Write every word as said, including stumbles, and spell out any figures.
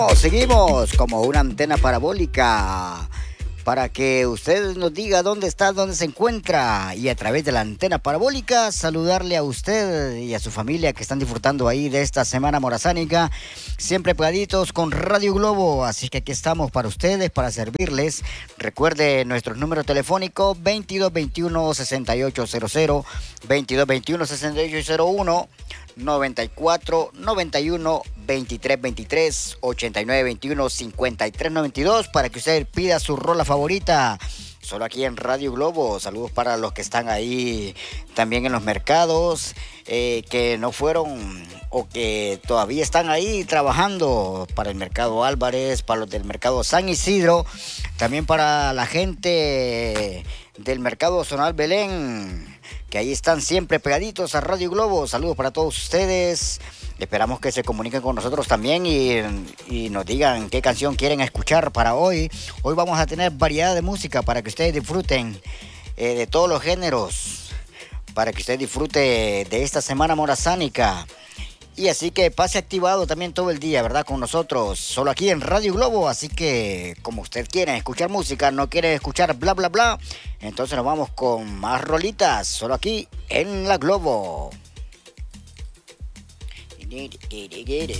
Seguimos como una antena parabólica para que usted nos diga dónde está, dónde se encuentra y a través de la antena parabólica saludarle a usted y a su familia que están disfrutando ahí de esta semana morazánica, siempre pegaditos con Radio Globo. Así que aquí estamos para ustedes, para servirles. Recuerde nuestro número telefónico veintidós veintiuno sesenta y ocho cero cero, veintidós veintiuno sesenta y ocho cero uno, noventa y cuatro noventa y uno veintitrés veintitrés, ochenta y nueve veintiuno cincuenta y tres noventa y dos para que usted pida su rola favorita. Solo aquí en Radio Globo. Saludos para los que están ahí también en los mercados, eh, que no fueron o que todavía están ahí trabajando, para el mercado Álvarez, para los del mercado San Isidro, también para la gente del mercado Zonal Belén, que ahí están siempre pegaditos a Radio Globo. Saludos para todos ustedes. Esperamos que se comuniquen con nosotros también y, y nos digan qué canción quieren escuchar para hoy. Hoy vamos a tener variedad de música para que ustedes disfruten eh, de todos los géneros, para que usted disfrute de esta semana morazánica. Y así que pase activado también todo el día, ¿verdad? Con nosotros, solo aquí en Radio Globo. Así que, como usted quiere escuchar música, no quiere escuchar bla, bla, bla, entonces nos vamos con más rolitas, solo aquí en la Globo. Get it, get it, get it.